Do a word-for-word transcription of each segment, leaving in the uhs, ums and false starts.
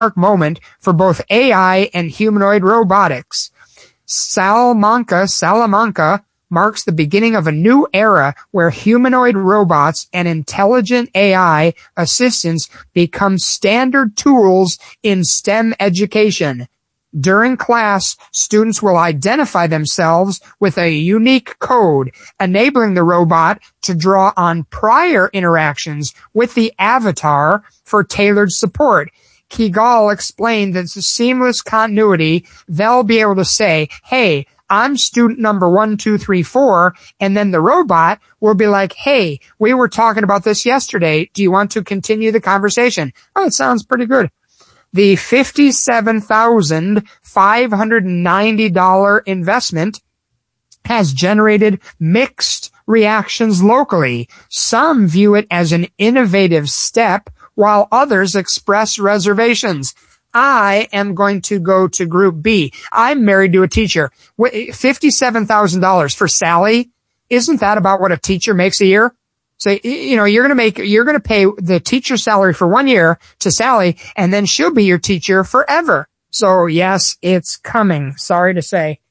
moment for both A I and humanoid robotics. Salamanca, Salamanca marks the beginning of a new era where humanoid robots and intelligent A I assistants become standard tools in STEM education. During class, students will identify themselves with a unique code, enabling the robot to draw on prior interactions with the avatar for tailored support. Kigal explained that the seamless continuity, they'll be able to say, hey, I'm student number one, two, three, four, and then the robot will be like, hey, we were talking about this yesterday. Do you want to continue the conversation? Oh, it sounds pretty good. The fifty-seven thousand five hundred ninety dollars investment has generated mixed reactions locally. Some view it as an innovative step, while others express reservations. I am going to go to group B. I'm married to a teacher. fifty-seven thousand dollars for Sally. Isn't that about what a teacher makes a year? So, you know, you're going to make, you're going to pay the teacher's salary for one year to Sally, and then she'll be your teacher forever. So yes, it's coming. Sorry to say.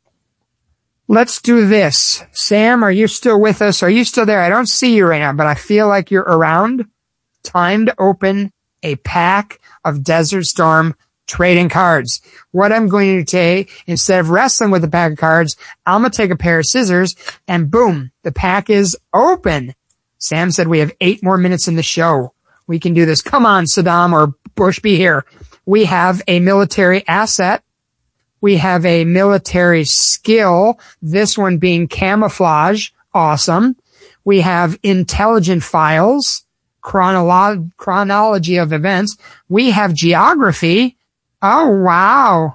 Let's do this. Sam, are you still with us? Are you still there? I don't see you right now, but I feel like you're around. Time to open a pack of Desert Storm trading cards. What I'm going to take, instead of wrestling with the pack of cards, I'm going to take a pair of scissors and boom, the pack is open. Sam said we have eight more minutes in the show. We can do this. Come on, Saddam or Bush, be here. We have a military asset. We have a military skill. This one being camouflage. Awesome. We have intelligent files. Chronolo- chronology of events. We have geography. Oh, wow.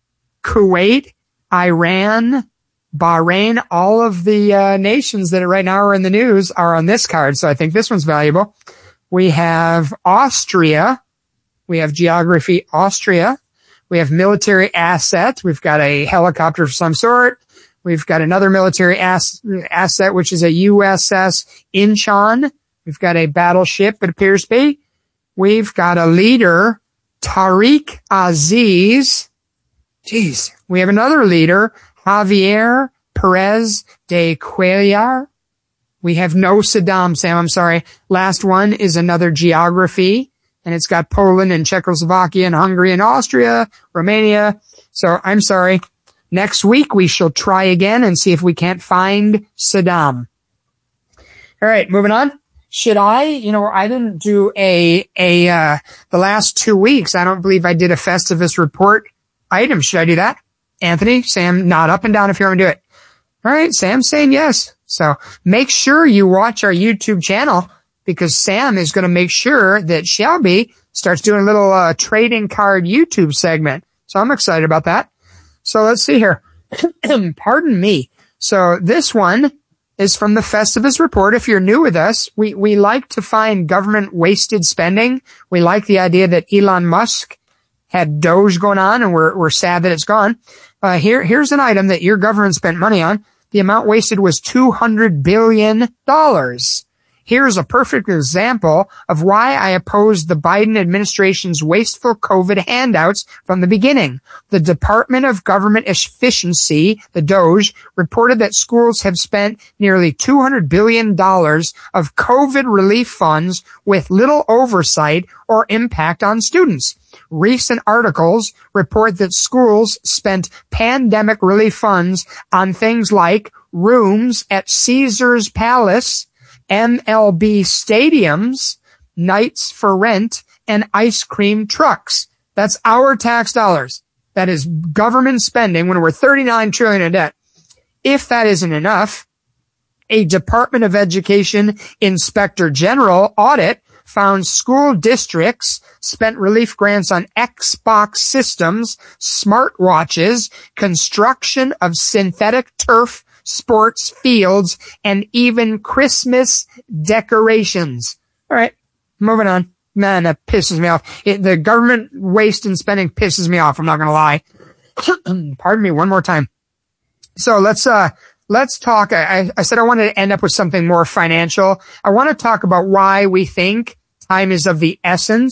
Kuwait, Iran, Bahrain, all of the uh, nations that right now are in the news are on this card. So I think this one's valuable. We have Austria. We have geography, Austria. We have military assets. We've got a helicopter of some sort. We've got another military ass- asset, which is a U S S Incheon. We've got a battleship, it appears to be. We've got a leader, Tariq Aziz. Jeez. We have another leader, Javier Perez de Cuellar. We have no Saddam, Sam, I'm sorry. Last one is another geography, and it's got Poland and Czechoslovakia and Hungary and Austria, Romania. So I'm sorry. Next week we shall try again and see if we can't find Saddam. All right, moving on. Should I, you know, I didn't do a, a, uh, the last two weeks, I don't believe I did a Festivus report item. Should I do that? Anthony, Sam, nod up and down if you want to do it. All right, Sam's saying yes. So make sure you watch our YouTube channel because Sam is going to make sure that Shelby starts doing a little, uh, trading card YouTube segment. So I'm excited about that. So let's see here. Pardon me. So this one is from the Festivus report. If you're new with us, we, we like to find government wasted spending. We like the idea that Elon Musk had Doge going on and we're, we're sad that it's gone. Uh, here, here's an item that your government spent money on. The amount wasted was two hundred billion dollars. Here's a perfect example of why I opposed the Biden administration's wasteful COVID handouts from the beginning. The Department of Government Efficiency, the DOGE, reported that schools have spent nearly two hundred billion dollars of COVID relief funds with little oversight or impact on students. Recent articles report that schools spent pandemic relief funds on things like rooms at Caesars Palace, M L B stadiums, nights for rent, and ice cream trucks. That's our tax dollars. That is government spending when we're thirty-nine trillion dollars in debt. If that isn't enough, a Department of Education Inspector General audit found school districts spent relief grants on Xbox systems, smartwatches, construction of synthetic turf, sports fields, and even Christmas decorations. All right, moving on. Man, that pisses me off. It, the government waste and spending pisses me off. I'm not going to lie. Pardon me one more time. So let's, uh, let's talk. I, I said I wanted to end up with something more financial. I want to talk about why we think time is of the essence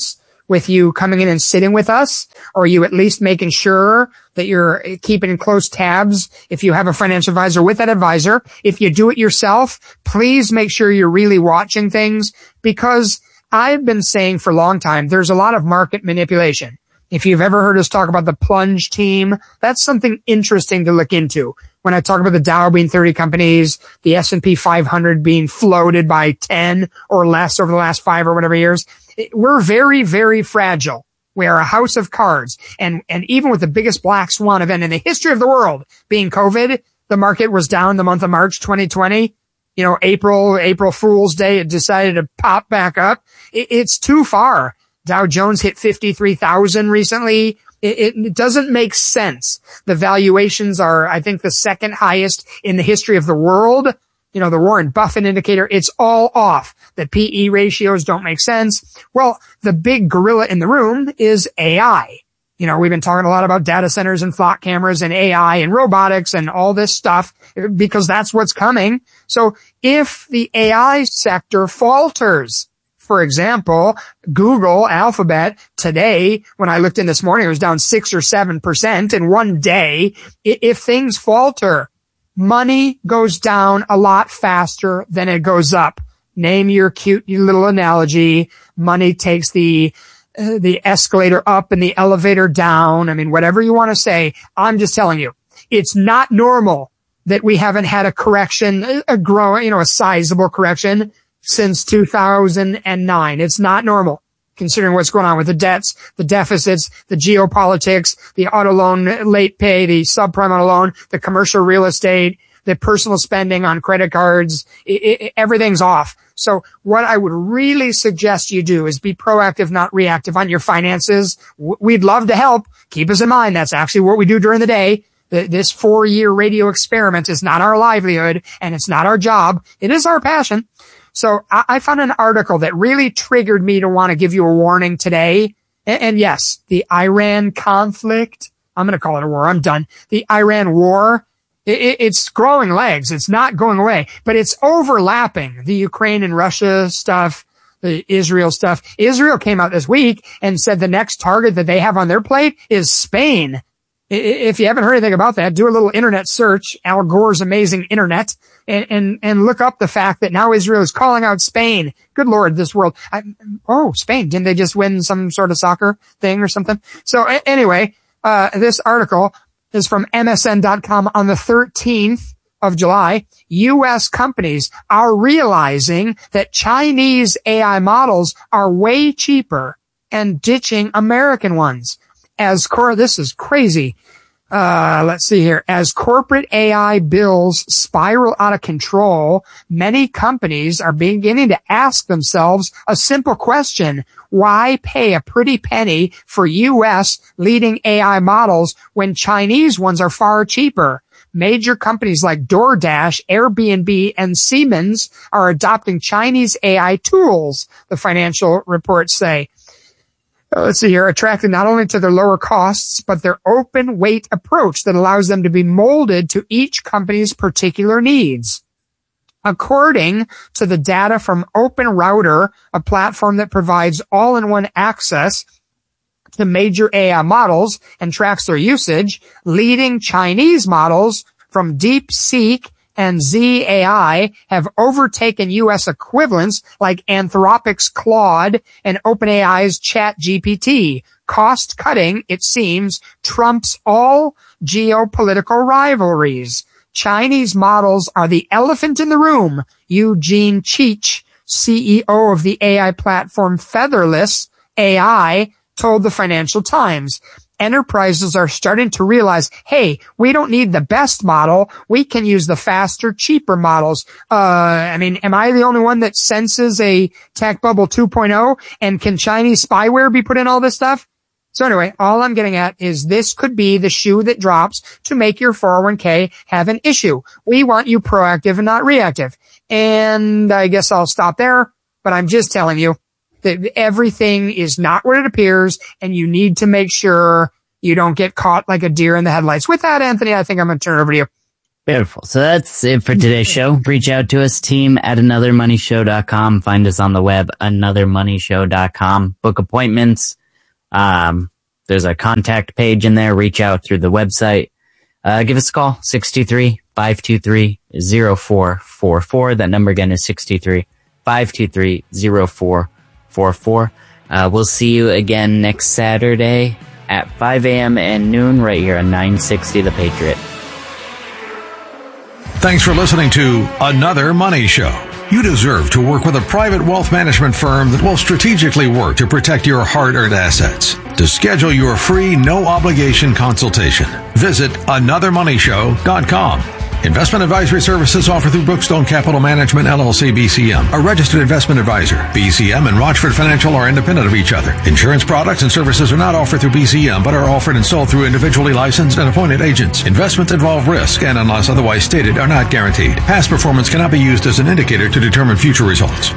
with you coming in and sitting with us? Or are you at least making sure that you're keeping close tabs if you have a financial advisor with that advisor? If you do it yourself, please make sure you're really watching things, because I've been saying for a long time, there's a lot of market manipulation. If you've ever heard us talk about the plunge team, that's something interesting to look into. When I talk about the Dow being thirty companies, the S and P five hundred being floated by ten or less over the last five or whatever years, we're very, very fragile. We are a house of cards. And, and even with the biggest black swan event in the history of the world being COVID, the market was down the month of March twenty twenty. You know, April, April Fool's Day, it decided to pop back up. It, it's too far. Dow Jones hit fifty-three thousand recently. It, it doesn't make sense. The valuations are, I think, the second highest in the history of the world. You know, the Warren Buffett indicator, it's all off. The P E ratios don't make sense. Well, the big gorilla in the room is A I. You know, we've been talking a lot about data centers and flock cameras and A I and robotics and all this stuff because that's what's coming. So if the A I sector falters, for example, Google, Alphabet, today, when I looked in this morning, it was down six or seven percent in one day. If things falter, money goes down a lot faster than it goes up. Name your cute little analogy. Money takes the uh, the escalator up and the elevator down. I mean, whatever you want to say. I'm just telling you, it's not normal that we haven't had a correction, a growing, you know, a sizable correction since two thousand nine. It's not normal, considering what's going on with the debts, the deficits, the geopolitics, the auto loan late pay, the subprime auto loan, the commercial real estate, the personal spending on credit cards. It, it, everything's off. So what I would really suggest you do is be proactive, not reactive on your finances. We'd love to help. Keep us in mind. That's actually what we do during the day. This four-year radio experiment is not our livelihood, and it's not our job. It is our passion. So I found an article that really triggered me to want to give you a warning today. And yes, the Iran conflict, I'm going to call it a war. I'm done. The Iran war, it's growing legs. It's not going away, but it's overlapping the Ukraine and Russia stuff, the Israel stuff. Israel came out this week and said the next target that they have on their plate is Spain. If you haven't heard anything about that, do a little internet search, Al Gore's amazing internet, and, and, and look up the fact that now Israel is calling out Spain. Good Lord, this world. I, oh, Spain. Didn't they just win some sort of soccer thing or something? So anyway, uh, this article is from M S N dot com on the thirteenth of July. U S companies are realizing that Chinese A I models are way cheaper and ditching American ones. As core, this is crazy. Uh, let's see here. As corporate A I bills spiral out of control, many companies are beginning to ask themselves a simple question. Why pay a pretty penny for U S leading A I models when Chinese ones are far cheaper? Major companies like DoorDash, Airbnb, and Siemens are adopting Chinese A I tools, the financial reports say. Let's see here, attracted not only to their lower costs, but their open weight approach that allows them to be molded to each company's particular needs. According to the data from OpenRouter, a platform that provides all-in-one access to major A I models and tracks their usage, leading Chinese models from DeepSeek and Z A I have overtaken U S equivalents like Anthropic's Claude and OpenAI's ChatGPT. Cost cutting, it seems, trumps all geopolitical rivalries. Chinese models are the elephant in the room. Eugene Cheech, C E O of the A I platform Featherless A I, told the Financial Times. Enterprises are starting to realize, hey, we don't need the best model. We can use the faster, cheaper models. Uh, I mean, am I the only one that senses a tech bubble two point oh? And can Chinese spyware be put in all this stuff? So anyway, all I'm getting at is this could be the shoe that drops to make your four oh one k have an issue. We want you proactive and not reactive. And I guess I'll stop there, but I'm just telling you that everything is not what it appears, and you need to make sure you don't get caught like a deer in the headlights. With that, Anthony, I think I'm going to turn it over to you. Beautiful. So that's it for today's show. Reach out to us, team at another money show dot com. Find us on the web, another money show dot com. Book appointments. Um, there's a contact page in there. Reach out through the website. Uh, give us a call, six two three, five two three, zero four four four. That number again is six two three, five two three, zero four four four. Uh, we'll see you again next Saturday at five a.m. and noon right here on nine sixty The Patriot. Thanks for listening to Another Money Show. You deserve to work with a private wealth management firm that will strategically work to protect your hard-earned assets. To schedule your free, no-obligation consultation, visit another money show dot com. Investment advisory services offered through Brookstone Capital Management, L L C, B C M, a registered investment advisor. B C M and Rochford Financial are independent of each other. Insurance products and services are not offered through B C M, but are offered and sold through individually licensed and appointed agents. Investments involve risk and, unless otherwise stated, are not guaranteed. Past performance cannot be used as an indicator to determine future results.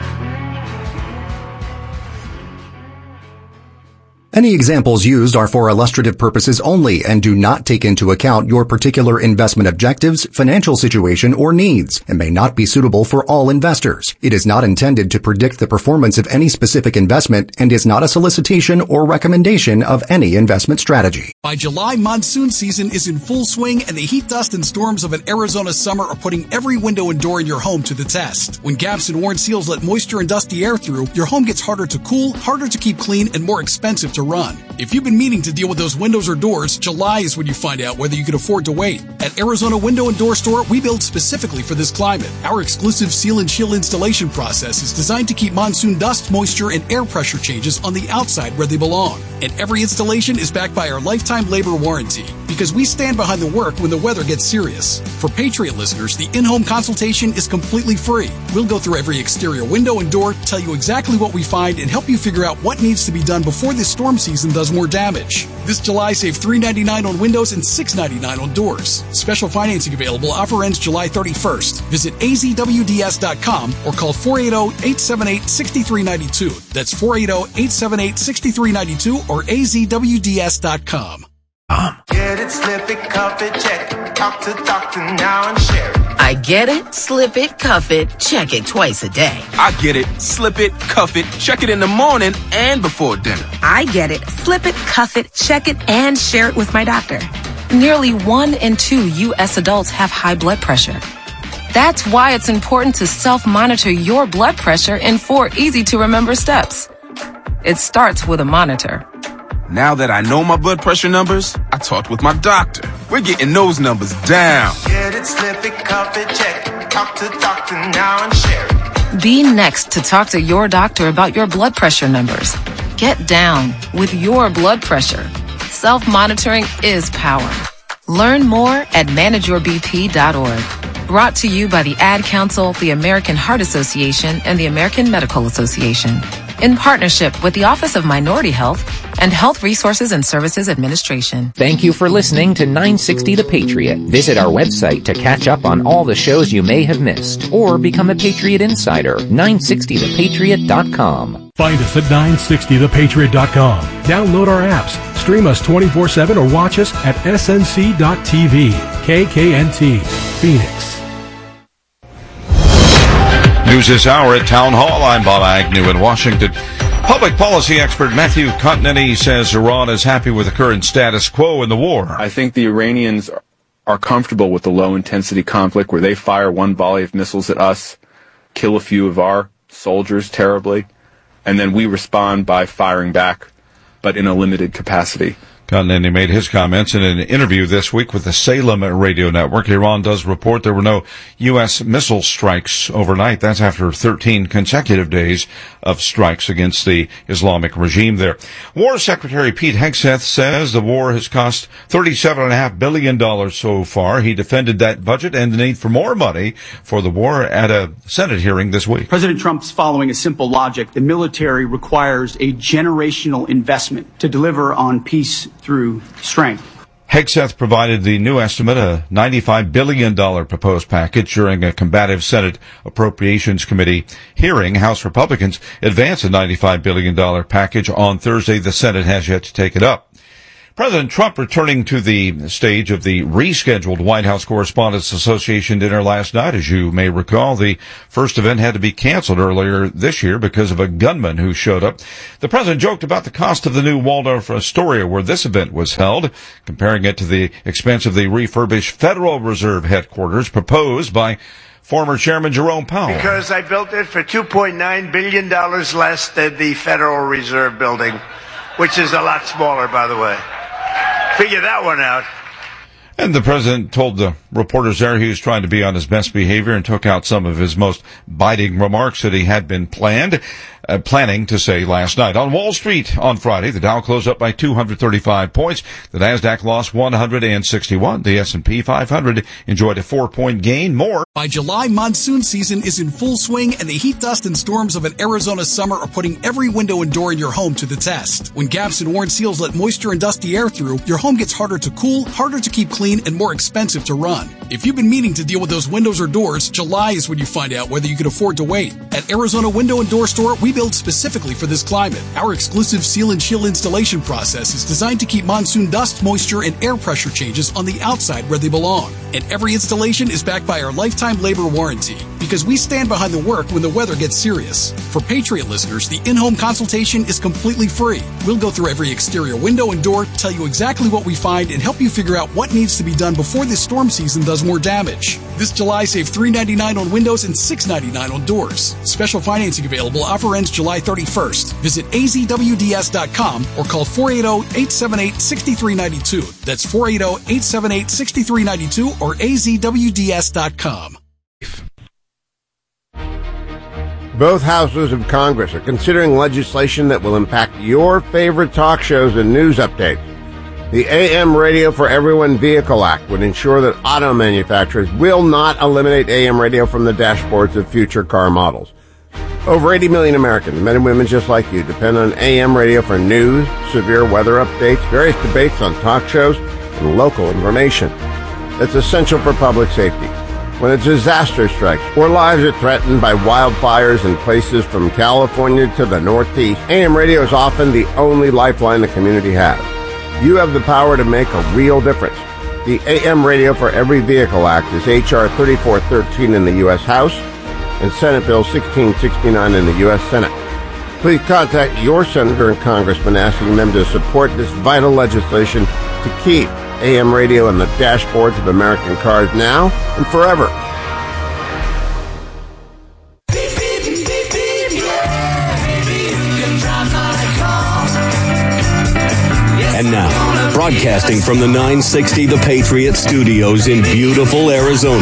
Any examples used are for illustrative purposes only and do not take into account your particular investment objectives, financial situation, or needs, and may not be suitable for all investors. It is not intended to predict the performance of any specific investment and is not a solicitation or recommendation of any investment strategy. By July, monsoon season is in full swing, and the heat, dust, and storms of an Arizona summer are putting every window and door in your home to the test. When gaps and worn seals let moisture and dusty air through, your home gets harder to cool, harder to keep clean, and more expensive to run. If you've been meaning to deal with those windows or doors, July is when you find out whether you can afford to wait. At Arizona Window and Door Store, we build specifically for this climate. Our exclusive seal and chill installation process is designed to keep monsoon dust, moisture, and air pressure changes on the outside where they belong. And every installation is backed by our lifetime labor warranty, because we stand behind the work when the weather gets serious. For Patriot listeners, the in-home consultation is completely free. We'll go through every exterior window and door, tell you exactly what we find, and help you figure out what needs to be done before this storm season does more damage. This July, save three dollars and ninety-nine cents on windows and six dollars and ninety-nine cents on doors. Special financing available. Offer ends July thirty-first. Visit A Z W D S dot com or call four eight zero, eight seven eight, six three nine two. That's four eight zero, eight seven eight, six three nine two or A Z W D S dot com. Get it, slip it, cuff it, check it. Talk to doctor now and share it. I get it, slip it, cuff it, check it twice a day. I get it, slip it, cuff it, check it in the morning and before dinner. I get it, slip it, cuff it, check it, and share it with my doctor. Nearly one in two U S adults have high blood pressure. That's why it's important to self-monitor your blood pressure in four easy-to-remember steps. It starts with a monitor. Now that I know my blood pressure numbers, I talked with my doctor. We're getting those numbers down. Get it, slip it, cuff it, check it. Talk to doctor now and share it. Be next to talk to your doctor about your blood pressure numbers. Get down with your blood pressure. Self-monitoring is power. Learn more at manage your b p dot org. Brought to you by the Ad Council, the American Heart Association, and the American Medical Association, in partnership with the Office of Minority Health and Health Resources and Services Administration. Thank you for listening to nine sixty The Patriot. Visit our website to catch up on all the shows you may have missed, or become a Patriot Insider, nine sixty the patriot dot com. Find us at nine sixty the patriot dot com. Download our apps, stream us twenty-four seven, or watch us at S N C dot T V. K K N T, Phoenix. News this hour at Town Hall. I'm Bob Agnew in Washington. Public policy expert Matthew Continetti says Iran is happy with the current status quo in the war. I think the Iranians are comfortable with the low-intensity conflict where they fire one volley of missiles at us, kill a few of our soldiers terribly, and then we respond by firing back, but in a limited capacity. Continetti made his comments in an interview this week with the Salem radio network. Iran does report there were no U S missile strikes overnight. That's after thirteen consecutive days of strikes against the Islamic regime there. War Secretary Pete Hegseth says the war has cost thirty-seven point five billion dollars so far. He defended that budget and the need for more money for the war at a Senate hearing this week. President Trump's following a simple logic. The military requires a generational investment to deliver on peace through strength. Hegseth provided the new estimate, a ninety-five billion dollars proposed package, during a combative Senate Appropriations Committee hearing. House Republicans advanced a ninety-five billion dollars package on Thursday. The Senate has yet to take it up. President Trump returning to the stage of the rescheduled White House Correspondents Association dinner last night. As you may recall, the first event had to be canceled earlier this year because of a gunman who showed up. The president joked about the cost of the new Waldorf Astoria where this event was held, comparing it to the expense of the refurbished Federal Reserve headquarters proposed by former Chairman Jerome Powell. Because I built it for two point nine billion dollars less than the Federal Reserve building, which is a lot smaller, by the way. Figure that one out. And the president told the reporters there he was trying to be on his best behavior and took out some of his most biting remarks that he had been planned, uh, planning to say last night. On Wall Street on Friday, the Dow closed up by two hundred thirty-five points. The Nasdaq lost one hundred sixty-one. The S and P five hundred enjoyed a four-point gain. More. By July, monsoon season is in full swing, and the heat, dust, and storms of an Arizona summer are putting every window and door in your home to the test. When gaps and worn seals let moisture and dusty air through, your home gets harder to cool, harder to keep clean, and more expensive to run. If you've been meaning to deal with those windows or doors, July is when you find out whether you can afford to wait. At Arizona Window and Door Store, we build specifically for this climate. Our exclusive seal and chill installation process is designed to keep monsoon dust, moisture, and air pressure changes on the outside where they belong. And every installation is backed by our lifetime labor warranty, because we stand behind the work when the weather gets serious. For Patriot listeners, the in-home consultation is completely free. We'll go through every exterior window and door, tell you exactly what we find, and help you figure out what needs to be done before this storm season does more damage. This July, save three hundred ninety-nine dollars on windows and six hundred ninety-nine dollars on doors. Special financing available. Offer ends July thirty-first. Visit A Z W D S dot com or call four eight zero, eight seven eight, six three nine two. That's four eight zero, eight seven eight, six three nine two or A Z W D S dot com. Both houses of Congress are considering legislation that will impact your favorite talk shows and news updates. The A M Radio for Everyone Vehicle Act would ensure that auto manufacturers will not eliminate A M radio from the dashboards of future car models. Over eighty million Americans, men and women just like you, depend on A M radio for news, severe weather updates, various debates on talk shows, and local information. It's essential for public safety. When a disaster strikes or lives are threatened by wildfires in places from California to the Northeast, A M radio is often the only lifeline the community has. You have the power to make a real difference. The A M Radio for Every Vehicle Act is H R thirty-four thirteen in the U S House and Senate Bill sixteen sixty-nine in the U S Senate. Please contact your senator and congressman asking them to support this vital legislation to keep A M radio on the dashboards of American cars now and forever. And now, broadcasting from the nine sixty The Patriot Studios in beautiful Arizona,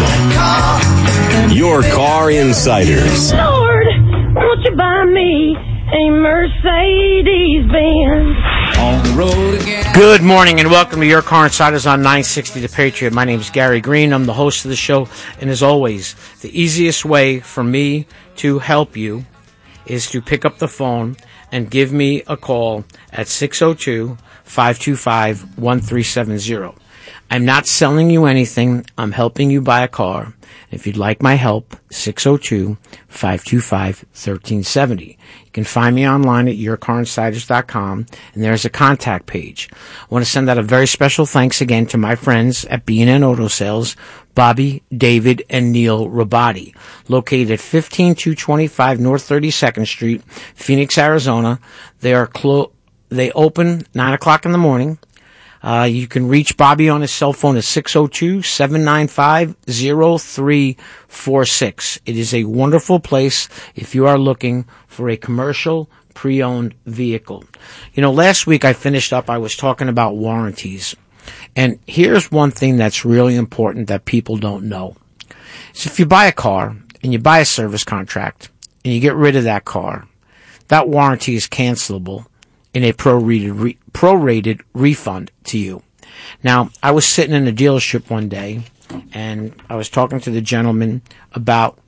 your Car Insiders. Lord, won't you buy me a Mercedes-Benz? On the road again. Good morning and welcome to your Car Insiders on nine sixty The Patriot. My name is Gary Green. I'm the host of the show. And as always, the easiest way for me to help you is to pick up the phone and give me a call at six oh two, five two five, one three seven zero. I'm not selling you anything. I'm helping you buy a car. If you'd like my help, six oh two, five two five, one three seven zero. You can find me online at your car insiders dot com, and there's a contact page. I want to send out a very special thanks again to my friends at B and N Auto Sales, Bobby, David, and Neil Rabati, located at fifteen two twenty-five North thirty-second Street, Phoenix, Arizona. They are clo- they open nine o'clock in the morning. Uh, you can reach Bobby on his cell phone at six oh two, seven nine five, oh three four six. It is a wonderful place if you are looking for a commercial pre-owned vehicle. You know, last week I finished up, I was talking about warranties. And here's one thing that's really important that people don't know. So if you buy a car and you buy a service contract and you get rid of that car, that warranty is cancelable in a prorated, re- prorated refund to you. Now, I was sitting in a dealership one day, and I was talking to the gentleman about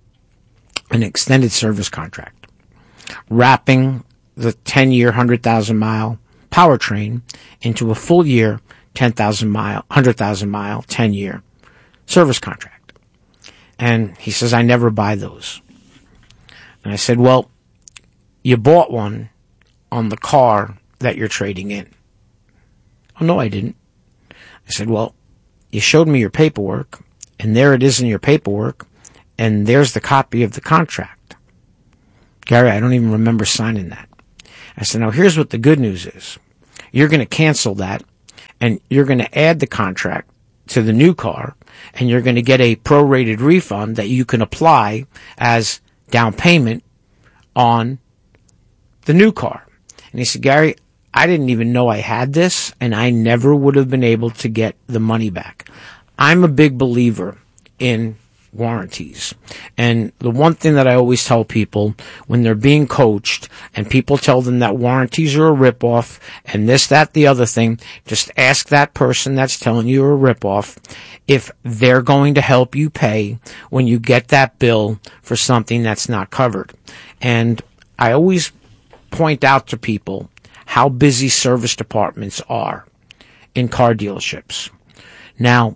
an extended service contract, wrapping the ten-year, one hundred thousand mile powertrain into a full year, ten thousand mile, one hundred thousand mile, ten-year service contract. And he says, I never buy those. And I said, well, you bought one on the car that you're trading in. Oh, no, I didn't. I said, well, you showed me your paperwork, and there it is in your paperwork, and there's the copy of the contract. Gary, I don't even remember signing that. I said, now here's what the good news is. You're going to cancel that, and you're going to add the contract to the new car, and you're going to get a prorated refund that you can apply as down payment on the new car. And he said, Gary, I didn't even know I had this, and I never would have been able to get the money back. I'm a big believer in warranties. And the one thing that I always tell people when they're being coached and people tell them that warranties are a ripoff and this, that, the other thing, just ask that person that's telling you a ripoff if they're going to help you pay when you get that bill for something that's not covered. And I always point out to people how busy service departments are in car dealerships. Now,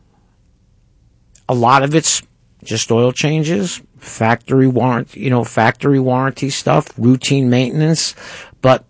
a lot of it's just oil changes, factory warranty, you know, factory warranty stuff, routine maintenance. But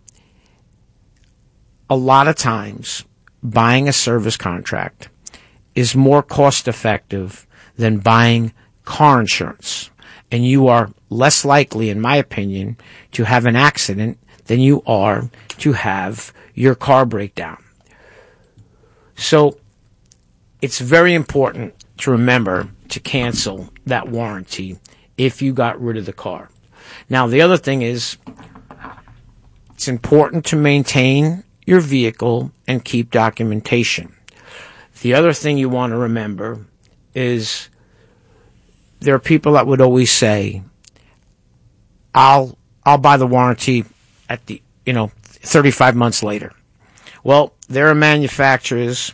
a lot of times, buying a service contract is more cost effective than buying car insurance. And you are less likely, in my opinion, to have an accident than you are to have your car break down. So it's very important to remember to cancel that warranty if you got rid of the car. Now, the other thing is it's important to maintain your vehicle and keep documentation. The other thing you want to remember is there are people that would always say, I'll I'll buy the warranty at the, you know, thirty-five months later. Well, there are manufacturers.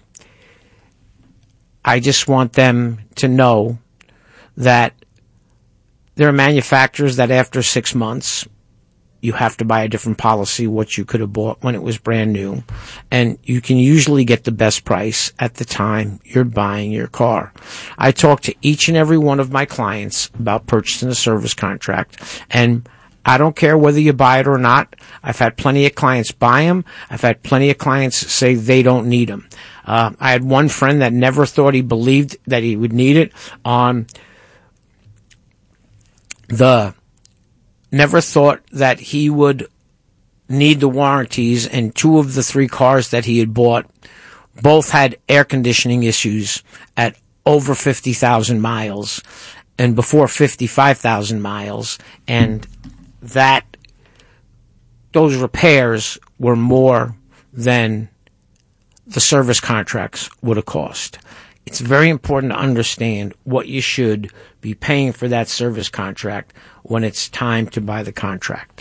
I just want them to know that there are manufacturers that after six months, you have to buy a different policy, what you could have bought when it was brand new. And you can usually get the best price at the time you're buying your car. I talk to each and every one of my clients about purchasing a service contract, and I don't care whether you buy it or not. I've had plenty of clients buy them. I've had plenty of clients say they don't need them. Uh, I had one friend that never thought he believed that he would need it. Um, the never thought that he would need the warranties, and two of the three cars that he had bought both had air conditioning issues at over fifty thousand miles and before fifty-five thousand miles, and that those repairs were more than the service contracts would have cost. It's very important to understand what you should be paying for that service contract when it's time to buy the contract.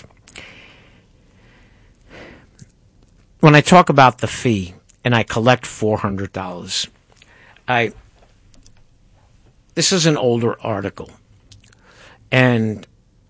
When I talk about the fee and I collect four hundred dollars, I this is an older article, and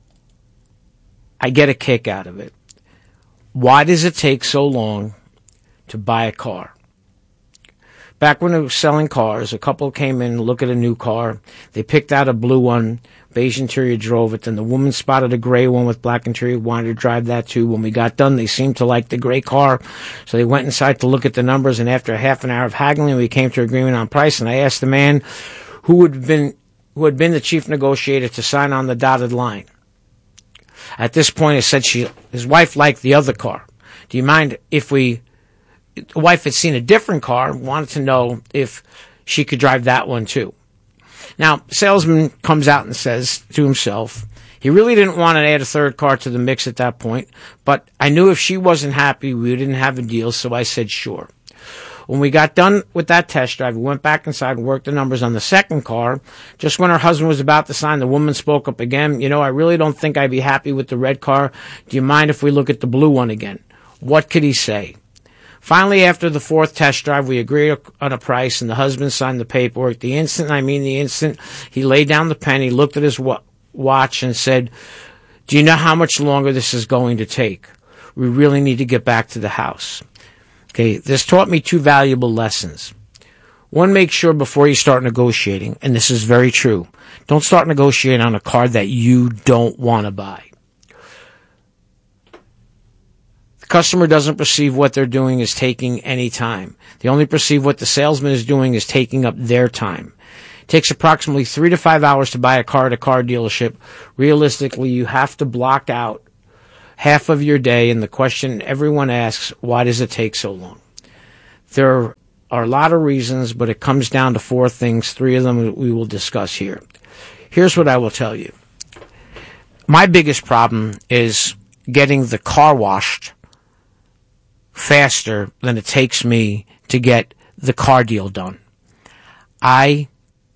I get a kick out of it. Why does it take so long to buy a car? Back when they were selling cars, a couple came in to look at a new car. They picked out a blue one, beige interior, drove it. Then the woman spotted a gray one with black interior, wanted to drive that too. When we got done, they seemed to like the gray car. So they went inside to look at the numbers, and after half an hour of haggling, we came to agreement on price. And I asked the man who had been, who had been the chief negotiator to sign on the dotted line. At this point, he said she, his wife liked the other car. Do you mind if we... The wife had seen a different car, wanted to know if she could drive that one too. Now, salesman comes out and says to himself, he really didn't want to add a third car to the mix at that point, but I knew if she wasn't happy, we didn't have a deal, so I said sure. When we got done with that test drive, we went back inside and worked the numbers on the second car. Just when her husband was about to sign, the woman spoke up again. You know, I really don't think I'd be happy with the red car. Do you mind if we look at the blue one again? What could he say? Finally, after the fourth test drive, we agreed on a price, and the husband signed the paperwork. The instant, I mean the instant, he laid down the pen, he looked at his wa- watch and said, do you know how much longer this is going to take? We really need to get back to the house. Okay, this taught me two valuable lessons. One, make sure before you start negotiating, and this is very true, don't start negotiating on a car that you don't want to buy. The customer doesn't perceive what they're doing as taking any time. They only perceive what the salesman is doing as taking up their time. It takes approximately three to five hours to buy a car at a car dealership. Realistically, you have to block out half of your day, and the question everyone asks, why does it take so long? There are a lot of reasons, but it comes down to four things. Three of them we will discuss here. Here's what I will tell you. My biggest problem is getting the car washed faster than it takes me to get the car deal done. I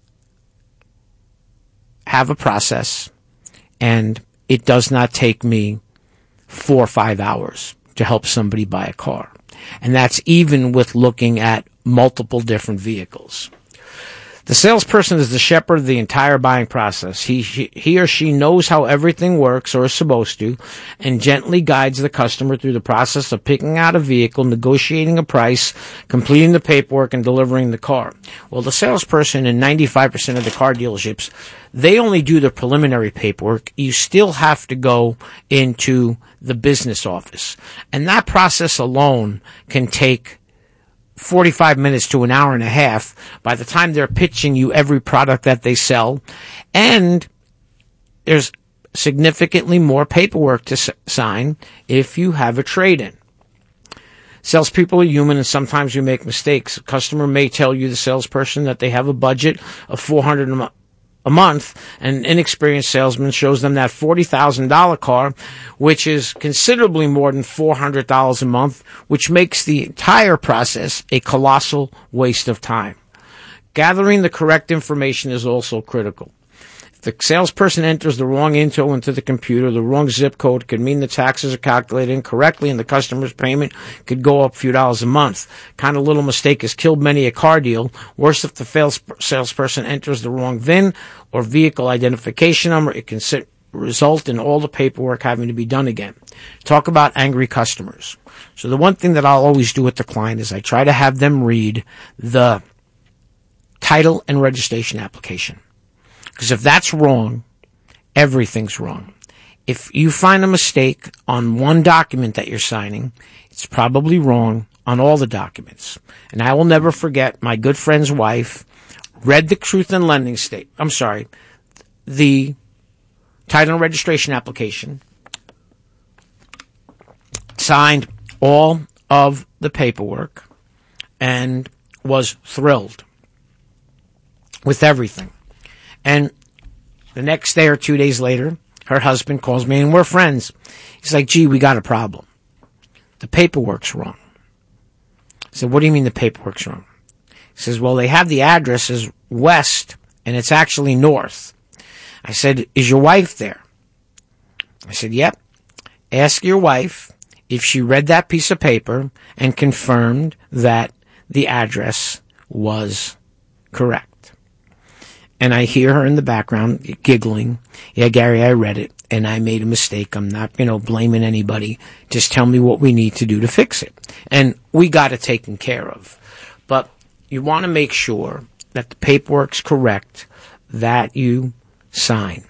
have a process, and it does not take me four or five hours to help somebody buy a car. And that's even with looking at multiple different vehicles. The salesperson is the shepherd of the entire buying process. He, he, he or she knows how everything works or is supposed to, and gently guides the customer through the process of picking out a vehicle, negotiating a price, completing the paperwork, and delivering the car. Well, the salesperson in ninety-five percent of the car dealerships, they only do the preliminary paperwork. You still have to go into the business office. And that process alone can take forty-five minutes to an hour and a half by the time they're pitching you every product that they sell. And there's significantly more paperwork to s- sign if you have a trade-in. Salespeople are human, and sometimes you make mistakes. A customer may tell you, the salesperson, that they have a budget of four hundred dollars a month. a month, and an inexperienced salesman shows them that forty thousand dollars car, which is considerably more than four hundred dollars a month, which makes the entire process a colossal waste of time. Gathering the correct information is also critical. If the salesperson enters the wrong info into the computer, the wrong zip code could mean the taxes are calculated incorrectly and the customer's payment could go up a few dollars a month. Kind of little mistake has killed many a car deal. Worse, if the sales, salesperson enters the wrong V I N or vehicle identification number, it can sit, result in all the paperwork having to be done again. Talk about angry customers. So the one thing that I'll always do with the client is I try to have them read the title and registration application. Because if that's wrong, everything's wrong. If you find a mistake on one document that you're signing, it's probably wrong on all the documents. And I will never forget, my good friend's wife read the truth in lending state. I'm sorry, the title and registration application, signed all of the paperwork, and was thrilled with everything. And the next day or two days later, her husband calls me, and we're friends. He's like, gee, we got a problem. The paperwork's wrong. I said, what do you mean the paperwork's wrong? He says, well, they have the address as west, and it's actually north. I said, is your wife there? I said, yep. Ask your wife if she read that piece of paper and confirmed that the address was correct. And I hear her in the background giggling. Yeah, Gary, I read it, and I made a mistake. I'm not, you know, blaming anybody. Just tell me what we need to do to fix it. And we got it taken care of. But you want to make sure that the paperwork's correct, that you sign.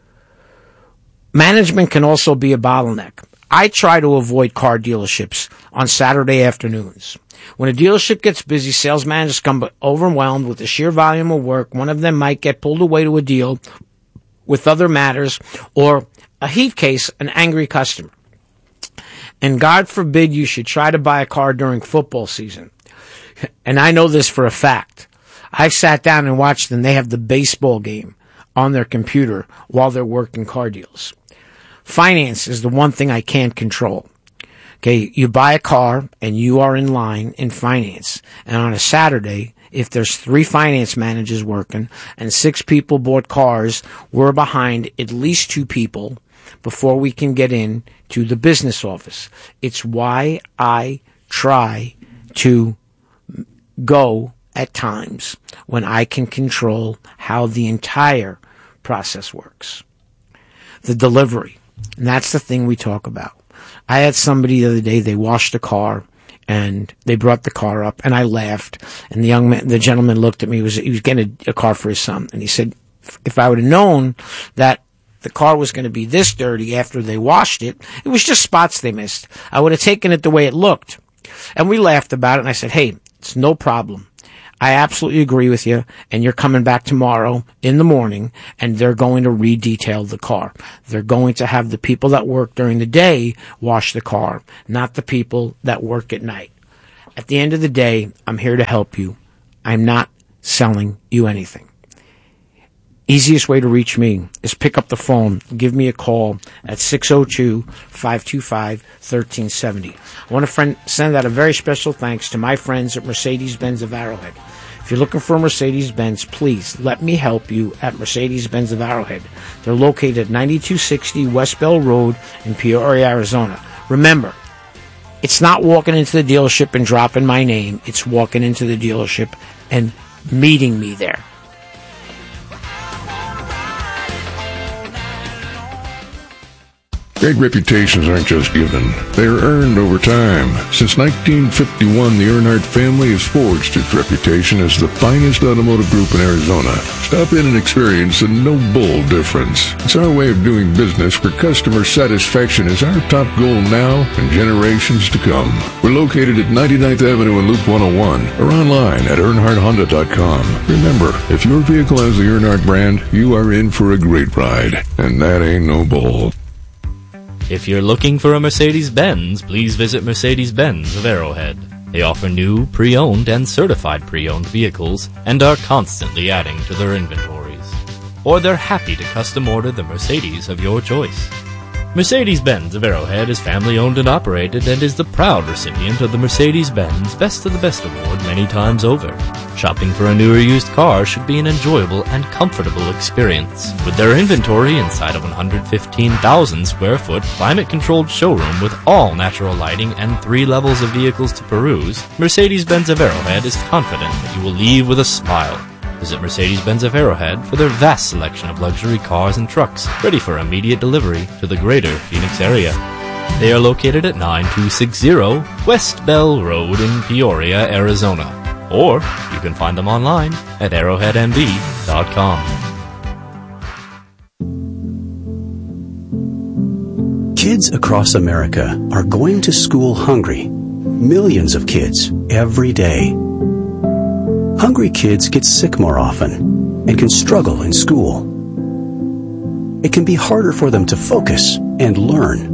Management can also be a bottleneck. I try to avoid car dealerships on Saturday afternoons. When a dealership gets busy, sales managers come overwhelmed with the sheer volume of work. One of them might get pulled away to a deal with other matters, or a heat case, an angry customer. And God forbid you should try to buy a car during football season. And I know this for a fact. I've sat down and watched them. They have the baseball game on their computer while they're working car deals. Finance is the one thing I can't control. Okay, you buy a car and you are in line in finance. And on a Saturday, if there's three finance managers working and six people bought cars, we're behind at least two people before we can get in to the business office. It's why I try to go at times when I can control how the entire process works. The delivery. And that's the thing we talk about. I had somebody the other day, they washed the car and they brought the car up and I laughed. And the young man, the gentleman looked at me, he was, he was getting a, a car for his son. And he said, if I would have known that the car was going to be this dirty after they washed it. It was just spots they missed. I would have taken it the way it looked. And we laughed about it, and I said, hey, it's no problem. I absolutely agree with you, and you're coming back tomorrow in the morning, and they're going to re-detail the car. They're going to have the people that work during the day wash the car, not the people that work at night. At the end of the day, I'm here to help you. I'm not selling you anything. Easiest way to reach me is pick up the phone, give me a call at six oh two, five two five, one three seven oh. I want to friend, send out a very special thanks to my friends at Mercedes-Benz of Arrowhead. If you're looking for a Mercedes-Benz, please let me help you at Mercedes-Benz of Arrowhead. They're located at ninety-two sixty West Bell Road in Peoria, Arizona. Remember, it's not walking into the dealership and dropping my name. It's walking into the dealership and meeting me there. Great reputations aren't just given, they are earned over time. Since nineteen fifty-one, the Earnhardt family has forged its reputation as the finest automotive group in Arizona. Stop in and experience the no bull difference. It's our way of doing business where customer satisfaction is our top goal now and generations to come. We're located at ninety-ninth Avenue and Loop one oh one or online at earnhardt honda dot com. Remember, if your vehicle has the Earnhardt brand, you are in for a great ride, and that ain't no bull. If you're looking for a Mercedes-Benz, please visit Mercedes-Benz of Arrowhead. They offer new, pre-owned, and certified pre-owned vehicles and are constantly adding to their inventories. Or they're happy to custom order the Mercedes of your choice. Mercedes-Benz of Arrowhead is family-owned and operated and is the proud recipient of the Mercedes-Benz Best of the Best Award many times over. Shopping for a new or used car should be an enjoyable and comfortable experience. With their inventory inside a one hundred fifteen thousand square foot climate-controlled showroom with all natural lighting and three levels of vehicles to peruse, Mercedes-Benz of Arrowhead is confident that you will leave with a smile. Visit Mercedes-Benz of Arrowhead for their vast selection of luxury cars and trucks, ready for immediate delivery to the greater Phoenix area. They are located at nine two six zero West Bell Road in Peoria, Arizona. Or you can find them online at arrowhead m b dot com. Kids across America are going to school hungry. Millions of kids every day. Hungry kids get sick more often and can struggle in school. It can be harder for them to focus and learn.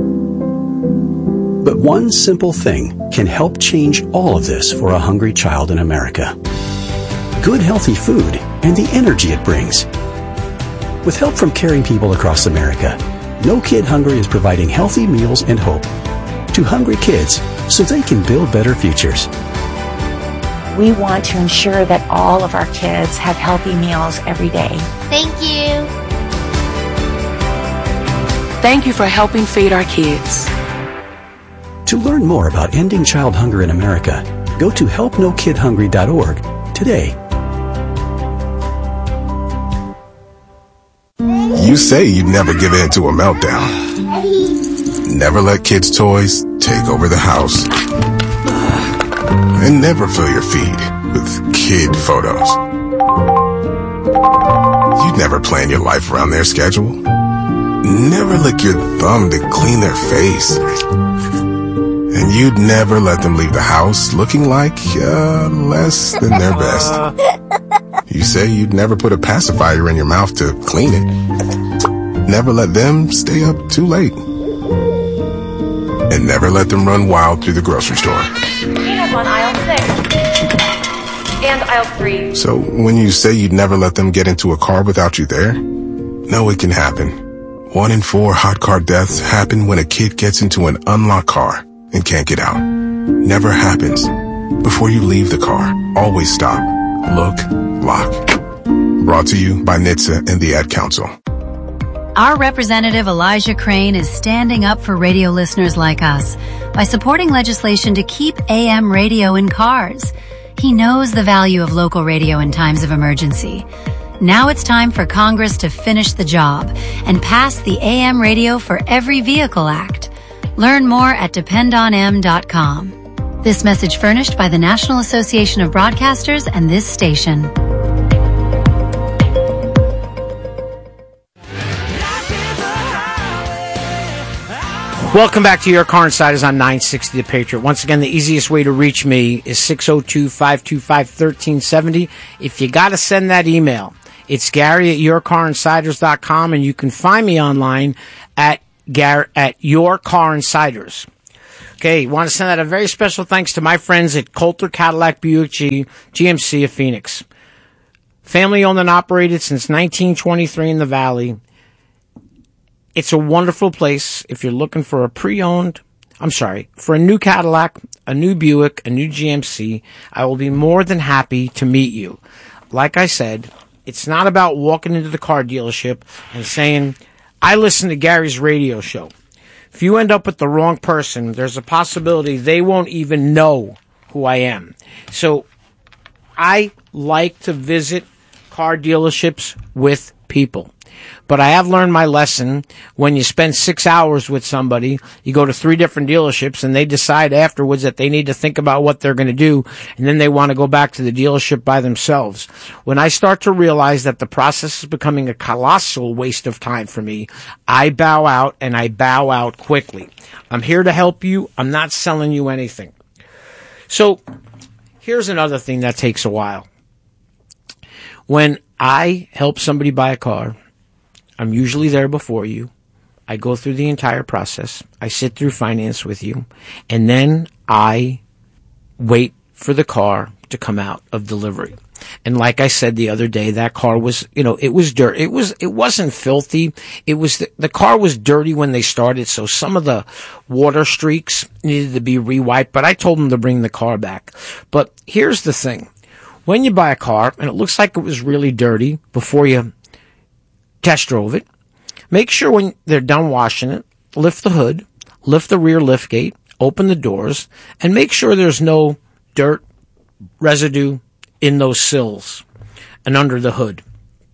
But one simple thing can help change all of this for a hungry child in America. Good healthy food and the energy it brings. With help from caring people across America, No Kid Hungry is providing healthy meals and hope to hungry kids so they can build better futures. We want to ensure that all of our kids have healthy meals every day. Thank you. Thank you for helping feed our kids. To learn more about ending child hunger in America, go to help no kid hungry dot org today. You say you'd never give in to a meltdown. Never let kids' toys take over the house. And never fill your feed with kid photos. You'd never plan your life around their schedule. Never lick your thumb to clean their face. And you'd never let them leave the house looking like uh, less than their best. You say you'd never put a pacifier in your mouth to clean it. Never let them stay up too late. And never let them run wild through the grocery store. Peanuts on aisle six. And aisle three. So when you say you'd never let them get into a car without you there, no, it can happen. One in four hot car deaths happen when a kid gets into an unlocked car and can't get out. Never happens. Before you leave the car, always stop, look, lock. Brought to you by N H T S A and the Ad Council. Our representative Elijah Crane is standing up for radio listeners like us by supporting legislation to keep A M radio in cars. He knows the value of local radio in times of emergency. Now it's time for Congress to finish the job and pass the A M Radio for Every Vehicle Act. Learn more at depend on m dot com. This message furnished by the National Association of Broadcasters and this station. Welcome back to Your Car Insiders on nine sixty The Patriot. Once again, the easiest way to reach me is six oh two, five two five, one three seven oh. If you got to send that email, it's Gary at your car insiders dot com, and you can find me online at Gar- at Your Car Insiders. Okay, want to send out a very special thanks to my friends at Coulter Cadillac Buick G- GMC of Phoenix. Family owned and operated since nineteen twenty-three in the Valley. It's a wonderful place if you're looking for a pre-owned, I'm sorry, for a new Cadillac, a new Buick, a new G M C. I will be more than happy to meet you. Like I said, it's not about walking into the car dealership and saying, I listen to Gary's radio show. If you end up with the wrong person, there's a possibility they won't even know who I am. So I like to visit car dealerships with people. But I have learned my lesson. When you spend six hours with somebody, you go to three different dealerships, and they decide afterwards that they need to think about what they're going to do, and then they want to go back to the dealership by themselves. When I start to realize that the process is becoming a colossal waste of time for me, I bow out, and I bow out quickly. I'm here to help you. I'm not selling you anything. So here's another thing that takes a while. When I help somebody buy a car, I'm usually there before you. I go through the entire process. I sit through finance with you. And then I wait for the car to come out of delivery. And like I said the other day, that car was, you know, it was dirt. It was, it wasn't filthy. It was, the, the car was dirty when they started. So some of the water streaks needed to be re-wiped, but I told them to bring the car back. But here's the thing. When you buy a car and it looks like it was really dirty before you test drove it, make sure when they're done washing it, lift the hood, lift the rear lift gate, open the doors, and make sure there's no dirt residue in those sills and under the hood.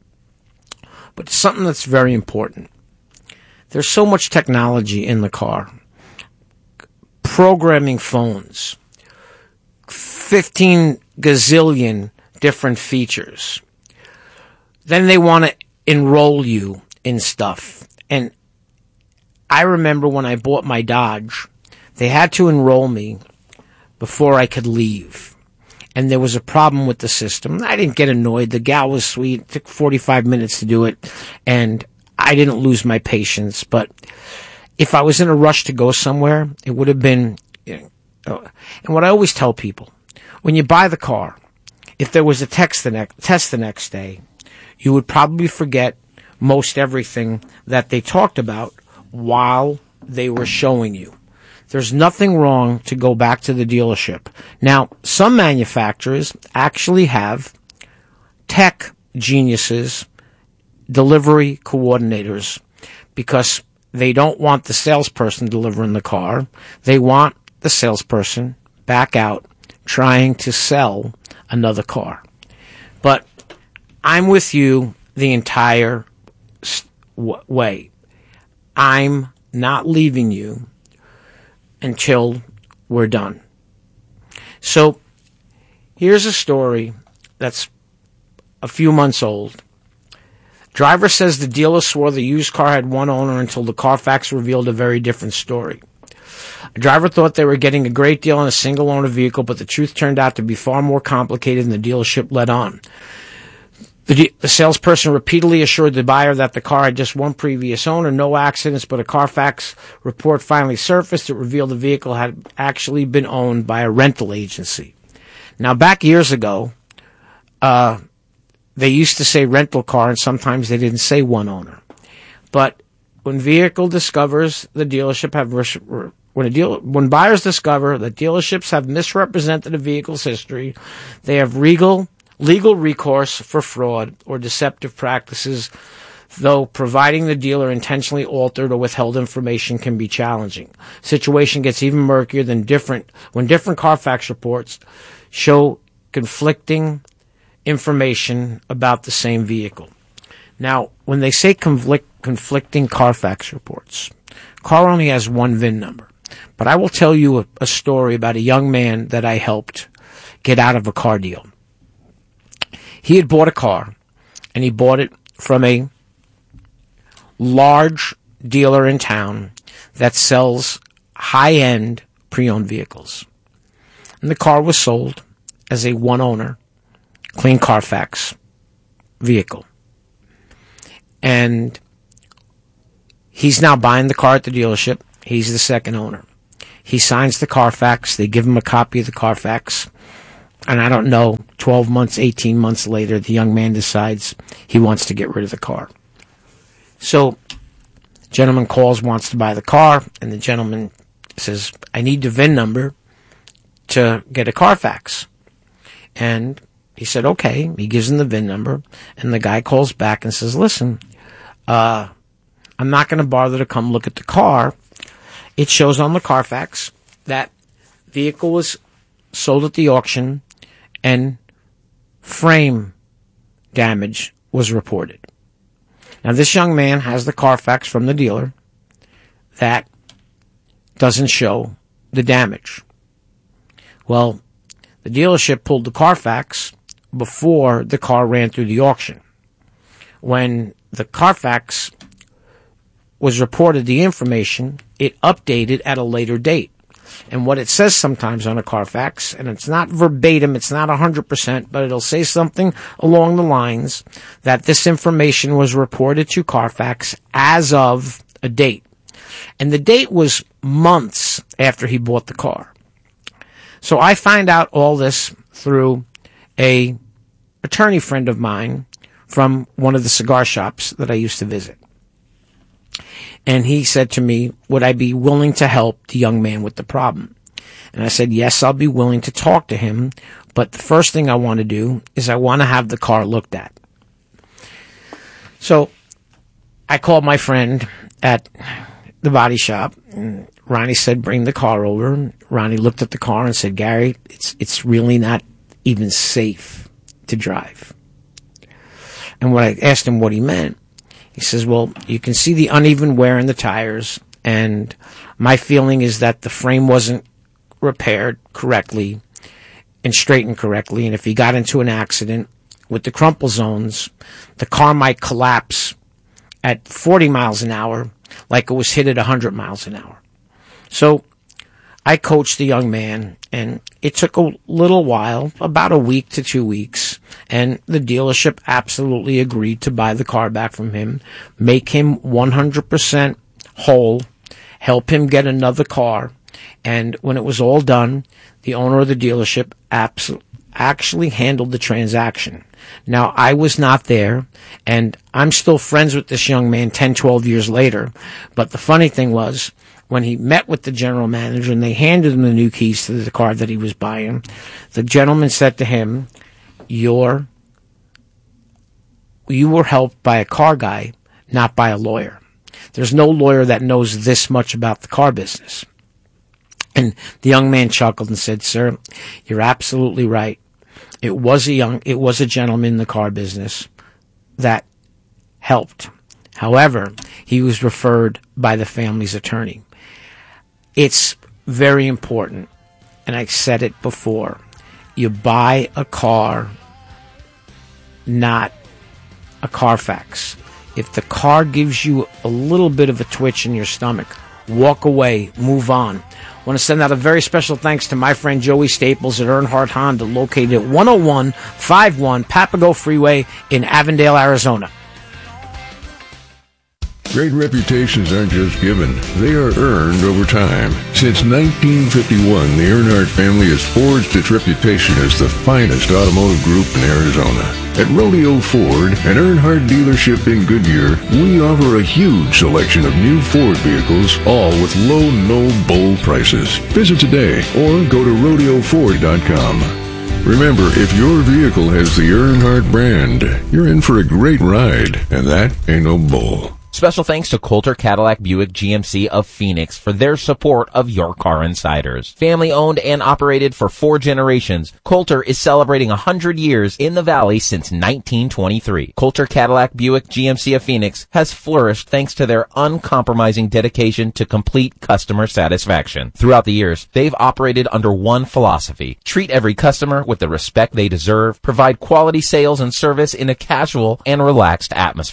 But it's something that's very important. There's so much technology in the car. Programming phones, fifteen gazillion different features. Then they want to enroll you in stuff. And I remember when I bought my Dodge, they had to enroll me before I could leave. And there was a problem with the system. I didn't get annoyed. The gal was sweet. It took forty-five minutes to do it. And I didn't lose my patience. But if I was in a rush to go somewhere, it would have been, you know, and what I always tell people, when you buy the car, if there was a text the next, test the next day, you would probably forget most everything that they talked about while they were showing you. There's nothing wrong to go back to the dealership. Now, some manufacturers actually have tech geniuses, delivery coordinators, because they don't want the salesperson delivering the car. They want the salesperson back out trying to sell another car. But I'm with you the entire way. I'm not leaving you until we're done. So here's a story that's a few months old. Driver says the dealer swore the used car had one owner until the Carfax revealed a very different story. A driver thought they were getting a great deal on a single-owner vehicle, but the truth turned out to be far more complicated than the dealership let on. The, de- the salesperson repeatedly assured the buyer that the car had just one previous owner, no accidents, but a Carfax report finally surfaced that revealed the vehicle had actually been owned by a rental agency. Now, back years ago, uh, they used to say rental car, and sometimes they didn't say one owner. But when vehicle discovers the dealership have res- when a deal when buyers discover that dealerships have misrepresented a vehicle's history, they have legal legal recourse for fraud or deceptive practices, though providing the dealer intentionally altered or withheld information can be challenging. Situation gets even murkier than different when different Carfax reports show conflicting information about the same vehicle. Now, when they say conflict, conflicting Carfax reports, car only has one V I N number. But I will tell you a, a story about a young man that I helped get out of a car deal. He had bought a car, and he bought it from a large dealer in town that sells high-end pre-owned vehicles. And the car was sold as a one-owner, clean Carfax vehicle. And he's now buying the car at the dealership. He's the second owner. He signs the Carfax. They give him a copy of the Carfax. And I don't know, twelve months, eighteen months later, the young man decides he wants to get rid of the car. So, the gentleman calls, wants to buy the car, and the gentleman says, I need the V I N number to get a Carfax. And he said, okay. He gives him the V I N number, and the guy calls back and says, listen, uh, I'm not going to bother to come look at the car. It shows on the Carfax that vehicle was sold at the auction and frame damage was reported. Now, this young man has the Carfax from the dealer that doesn't show the damage. Well, the dealership pulled the Carfax before the car ran through the auction. When the Carfax was reported the information, it updated at a later date. And what it says sometimes on a Carfax, and it's not verbatim, it's not one hundred percent, but it'll say something along the lines that this information was reported to Carfax as of a date. And the date was months after he bought the car. So I find out all this through a attorney friend of mine from one of the cigar shops that I used to visit. And he said to me, would I be willing to help the young man with the problem? And I said, yes, I'll be willing to talk to him. But the first thing I want to do is I want to have the car looked at. So I called my friend at the body shop. And Ronnie said, bring the car over. Ronnie looked at the car and said, Gary, it's, it's really not even safe to drive. And when I asked him what he meant, he says, well, you can see the uneven wear in the tires, and my feeling is that the frame wasn't repaired correctly and straightened correctly, and if he got into an accident with the crumple zones, the car might collapse at forty miles an hour like it was hit at one hundred miles an hour. So I coached the young man, and it took a little while, about a week to two weeks, and the dealership absolutely agreed to buy the car back from him, make him one hundred percent whole, help him get another car, and when it was all done, the owner of the dealership abs- actually handled the transaction. Now, I was not there, and I'm still friends with this young man ten, twelve years later, but the funny thing was, when he met with the general manager and they handed him the new keys to the car that he was buying, the gentleman said to him, You're, you were helped by a car guy, not by a lawyer. There's no lawyer that knows this much about the car business. And the young man chuckled and said, sir, you're absolutely right. It was a young, it was a gentleman in the car business that helped. However, he was referred by the family's attorney. It's very important, and I said it before, you buy a car, not a Carfax. If the car gives you a little bit of a twitch in your stomach, walk away, move on. I want to send out a very special thanks to my friend Joey Staples at Earnhardt Honda, located at one oh one fifty-one Papago Freeway in Avondale, Arizona. Great reputations aren't just given, they are earned over time. Since nineteen fifty-one, the Earnhardt family has forged its reputation as the finest automotive group in Arizona. At Rodeo Ford, an Earnhardt dealership in Goodyear, we offer a huge selection of new Ford vehicles, all with low, no-bull prices. Visit today or go to rodeo ford dot com. Remember, if your vehicle has the Earnhardt brand, you're in for a great ride, and that ain't no bull. Special thanks to Coulter Cadillac Buick G M C of Phoenix for their support of Your Car Insiders. Family owned and operated for four generations, Coulter is celebrating one hundred years in the Valley since nineteen twenty-three. Coulter Cadillac Buick G M C of Phoenix has flourished thanks to their uncompromising dedication to complete customer satisfaction. Throughout the years, they've operated under one philosophy: treat every customer with the respect they deserve, provide quality sales and service in a casual and relaxed atmosphere.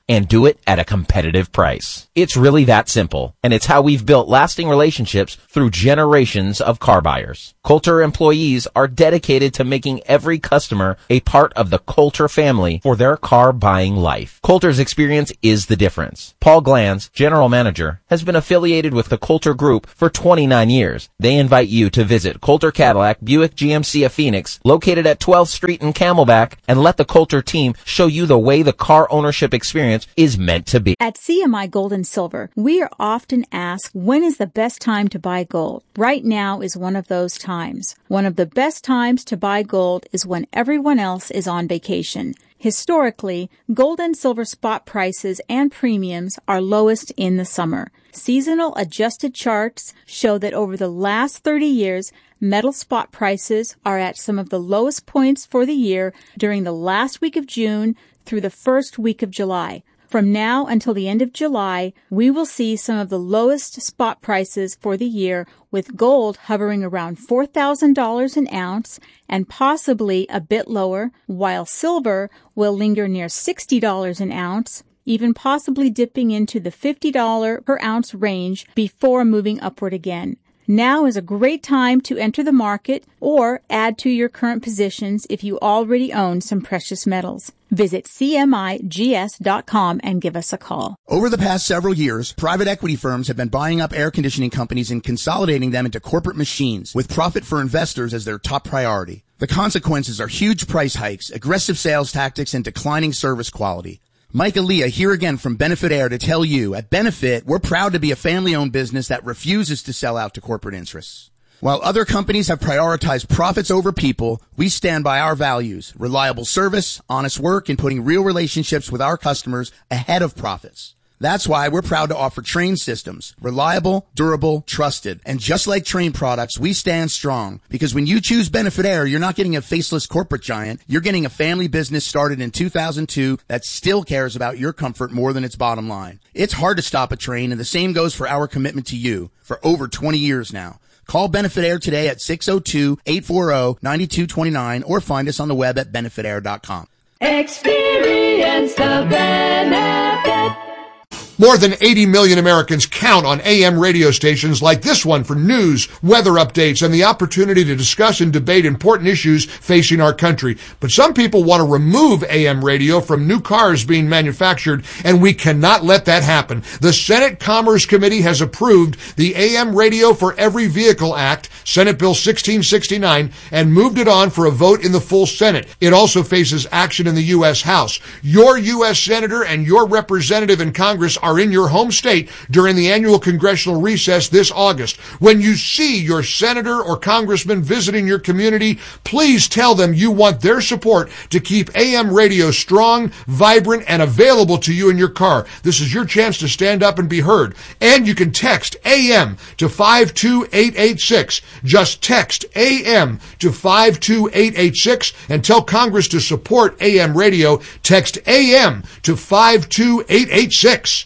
and do it at a competitive price. It's really that simple, and it's how we've built lasting relationships through generations of car buyers. Coulter employees are dedicated to making every customer a part of the Coulter family for their car buying life. Coulter's experience is the difference. Paul Glanz, general manager, has been affiliated with the Coulter Group for twenty-nine years. They invite you to visit Coulter Cadillac Buick G M C of Phoenix, located at twelfth Street in Camelback, and let the Coulter team show you the way the car ownership experience is meant to be. At C M I Gold and Silver, we are often asked, when is the best time to buy gold? Right now is one of those times. One of the best times to buy gold is when everyone else is on vacation. Historically, gold and silver spot prices and premiums are lowest in the summer. Seasonal adjusted charts show that over the last thirty years, metal spot prices are at some of the lowest points for the year during the last week of June through the first week of July. From now until the end of July, we will see some of the lowest spot prices for the year, with gold hovering around four thousand dollars an ounce and possibly a bit lower, while silver will linger near sixty dollars an ounce, even possibly dipping into the fifty dollars per ounce range before moving upward again. Now is a great time to enter the market or add to your current positions if you already own some precious metals. Visit C M I G S dot com and give us a call. Over the past several years, private equity firms have been buying up air conditioning companies and consolidating them into corporate machines, with profit for investors as their top priority. The consequences are huge price hikes, aggressive sales tactics, and declining service quality. Mike Aaliyah here again from Benefit Air to tell you, at Benefit, we're proud to be a family-owned business that refuses to sell out to corporate interests. While other companies have prioritized profits over people, we stand by our values: reliable service, honest work, and putting real relationships with our customers ahead of profits. That's why we're proud to offer Train systems. Reliable, durable, trusted. And just like Train products, we stand strong. Because when you choose Benefit Air, you're not getting a faceless corporate giant. You're getting a family business started in two thousand two that still cares about your comfort more than its bottom line. It's hard to stop a train, and the same goes for our commitment to you for over twenty years now. Call Benefit Air today at six oh two, eight four oh, nine two two nine or find us on the web at benefit air dot com. Experience the benefit. More than eighty million Americans count on A M radio stations like this one for news, weather updates, and the opportunity to discuss and debate important issues facing our country. But some people want to remove A M radio from new cars being manufactured, and we cannot let that happen. The Senate Commerce Committee has approved the A M Radio for Every Vehicle Act, Senate Bill sixteen sixty-nine, and moved it on for a vote in the full Senate. It also faces action in the U S House. Your U S Senator and your representative in Congress are are in your home state during the annual congressional recess this August. When you see your senator or congressman visiting your community, please tell them you want their support to keep A M radio strong, vibrant, and available to you in your car. This is your chance to stand up and be heard. And you can text A M to five two eight eight six. Just text A M to five two eight eight six and tell Congress to support A M radio. Text A M to five two eight eight six.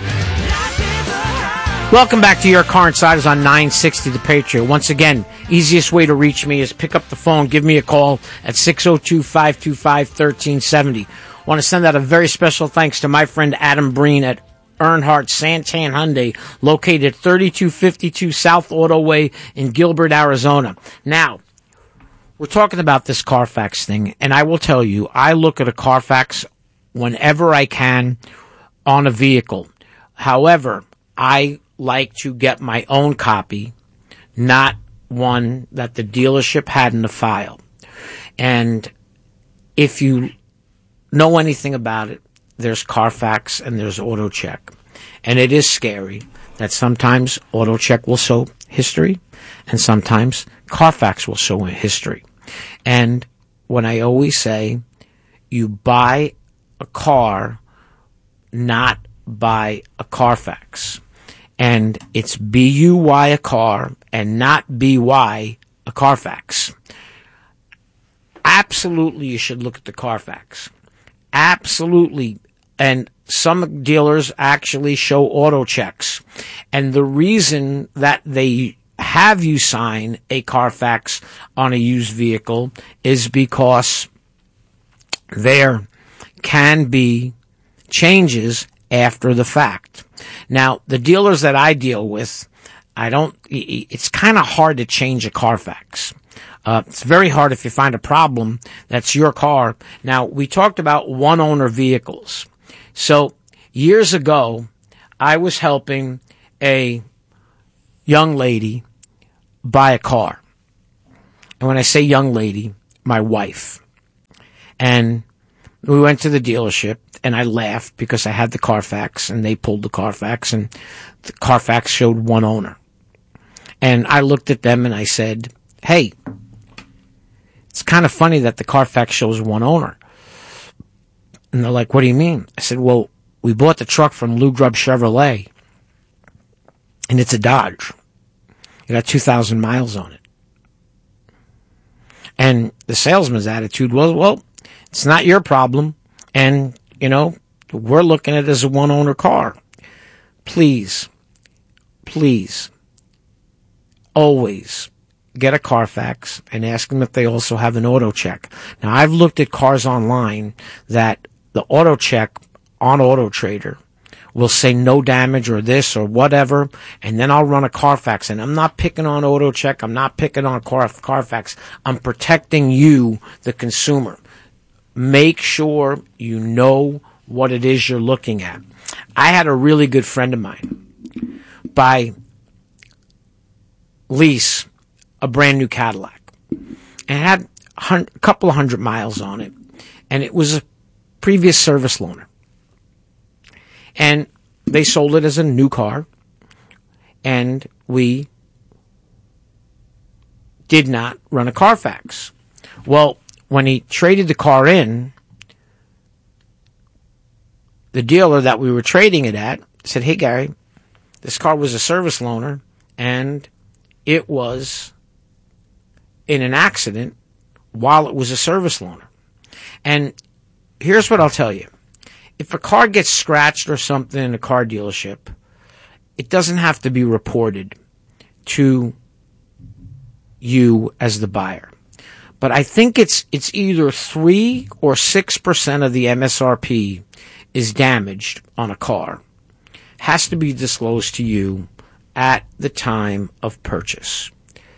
Welcome back to Your Car Insiders on nine sixty The Patriot. Once again, easiest way to reach me is pick up the phone, give me a call at six oh two, five two five, one three seven oh. I want to send out a very special thanks to my friend Adam Breen at Earnhardt Santan Hyundai, located at thirty-two fifty-two South Autoway in Gilbert, Arizona. Now, we're talking about this Carfax thing, and I will tell you, I look at a Carfax whenever I can on a vehicle. However, I like to get my own copy, not one that the dealership had in the file. And if you know anything about it, there's Carfax and there's AutoCheck. And it is scary that sometimes AutoCheck will show history and sometimes Carfax will show history. And when I always say, you buy a car, not buy a Carfax. And it's B U Y a car and not B Y a Carfax. Absolutely, you should look at the Carfax. Absolutely. And some dealers actually show auto checks. And the reason that they have you sign a Carfax on a used vehicle is because there can be changes after the fact. Now, the dealers that I deal with, I don't, it's kind of hard to change a Carfax. Uh, it's very hard if you find a problem that's your car. Now, we talked about one-owner vehicles. So, years ago, I was helping a young lady buy a car. And when I say young lady, my wife. And we went to the dealership, and I laughed because I had the Carfax, and they pulled the Carfax, and the Carfax showed one owner. And I looked at them, and I said, hey, it's kind of funny that the Carfax shows one owner. And they're like, what do you mean? I said, well, we bought the truck from Lou Grubb Chevrolet, and it's a Dodge. It got two thousand miles on it. And the salesman's attitude was, well, it's not your problem, and, you know, we're looking at it as a one-owner car. Please, please, always get a Carfax and ask them if they also have an auto check. Now, I've looked at cars online that the auto check on Auto Trader will say no damage or this or whatever, and then I'll run a Carfax. And I'm not picking on Auto Check. I'm not picking on Car- Carfax. I'm protecting you, the consumer. Make sure you know what it is you're looking at. I had a really good friend of mine buy lease a brand new Cadillac, and it had a couple of hundred miles on it, and it was a previous service loaner. And they sold it as a new car, and we did not run a Carfax. Well, when he traded the car in, the dealer that we were trading it at said, hey, Gary, this car was a service loaner, and it was in an accident while it was a service loaner. And here's what I'll tell you. If a car gets scratched or something in a car dealership, it doesn't have to be reported to you as the buyer. But I think it's it's either three or six percent of the M S R P is damaged on a car. Has to be disclosed to you at the time of purchase.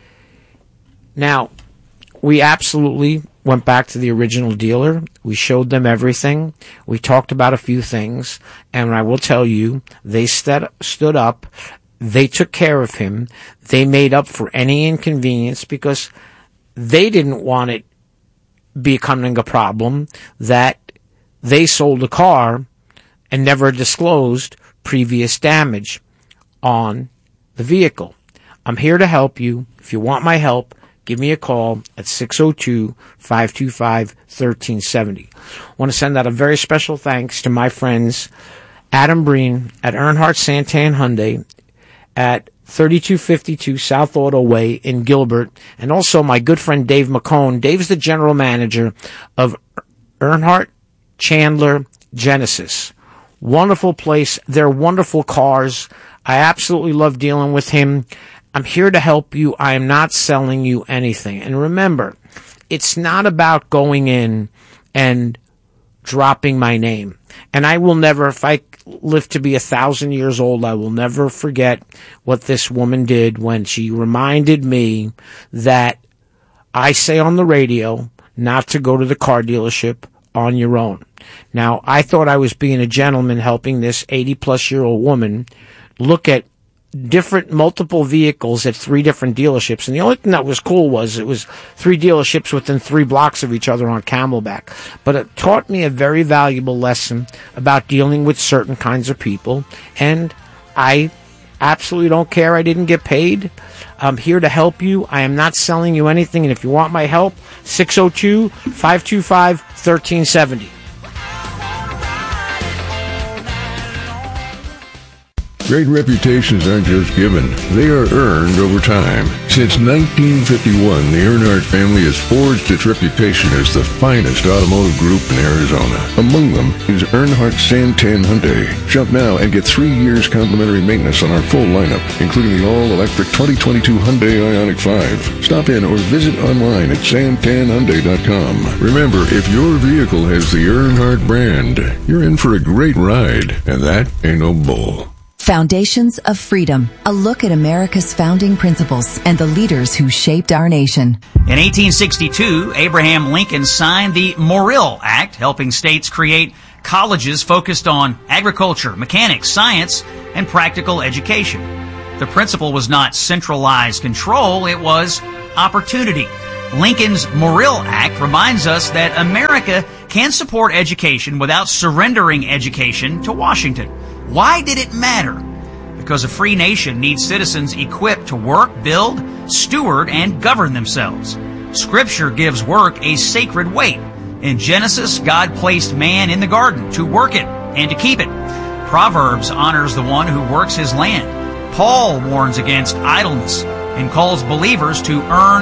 Now, we absolutely went back to the original dealer. We showed them everything. We talked about a few things. And I will tell you, they st- stood up. They took care of him. They made up for any inconvenience because they didn't want it becoming a problem that they sold a car and never disclosed previous damage on the vehicle. I'm here to help you. If you want my help, give me a call at six oh two, five two five, one three seven oh. I want to send out a very special thanks to my friends Adam Breen at Earnhardt Santan Hyundai at thirty-two fifty-two South Auto Way in Gilbert, and also my good friend Dave McCone. Dave's the general manager of Earnhardt Chandler Genesis. Wonderful place. They're wonderful cars. I absolutely love dealing with him. I'm here to help you. I am not selling you anything. And remember, it's not about going in and dropping my name. And I will never, if I live to be a thousand years old, I will never forget what this woman did when she reminded me that I say on the radio not to go to the car dealership on your own. Now, I thought I was being a gentleman helping this eighty-plus-year-old woman look at different multiple vehicles at three different dealerships. And the only thing that was cool was it was three dealerships within three blocks of each other on Camelback. But it taught me a very valuable lesson about dealing with certain kinds of people. And I absolutely don't care. I didn't get paid. I'm here to help you. I am not selling you anything. And if you want my help, six oh two, five two five, one three seven oh. Great reputations aren't just given, they are earned over time. Since nineteen fifty-one, the Earnhardt family has forged its reputation as the finest automotive group in Arizona. Among them is Earnhardt Santan Hyundai. Shop now and get three years complimentary maintenance on our full lineup, including the all-electric twenty twenty-two Hyundai Ioniq five. Stop in or visit online at santan hyundai dot com. Remember, if your vehicle has the Earnhardt brand, you're in for a great ride, and that ain't no bull. Foundations of Freedom, a look at America's founding principles and the leaders who shaped our nation. In eighteen sixty-two, Abraham Lincoln signed the Morrill Act, helping states create colleges focused on agriculture, mechanics, science, and practical education. The principle was not centralized control, it was opportunity. Lincoln's Morrill Act reminds us that America can support education without surrendering education to Washington. Why did it matter? Because a free nation needs citizens equipped to work, build, steward, and govern themselves. Scripture gives work a sacred weight. In Genesis, God placed man in the garden to work it and to keep it. Proverbs honors the one who works his land. Paul warns against idleness and calls believers to earn